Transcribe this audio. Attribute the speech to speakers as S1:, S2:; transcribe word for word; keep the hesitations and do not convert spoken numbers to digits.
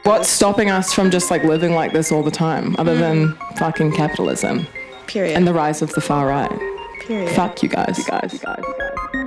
S1: What's stopping us from just like living like this all the time, other
S2: Mm.
S1: than fucking capitalism
S2: Period.
S1: and the rise of the far right?
S2: Period.
S1: Fuck you guys, you guys, you guys.